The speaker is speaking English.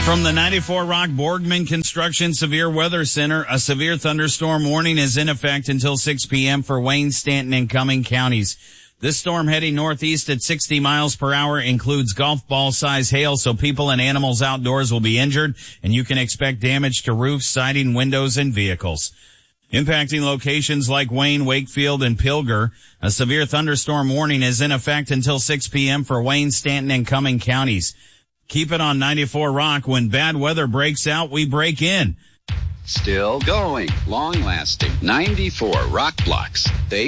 From the 94 Rock Borgman Construction Severe Weather Center, a severe thunderstorm warning is in effect until 6 p.m. for Wayne, Stanton, and Cumming counties. This storm heading northeast at 60 miles per hour includes golf ball size hail, so people and animals outdoors will be injured, and you can expect damage to roofs, siding, windows, and vehicles. Impacting locations like Wayne, Wakefield, and Pilger, a severe thunderstorm warning is in effect until 6 p.m. for Wayne, Stanton, and Cumming counties. Keep it on 94 Rock. When bad weather breaks out, we break in. Still going, long-lasting, 94 Rock Blocks. They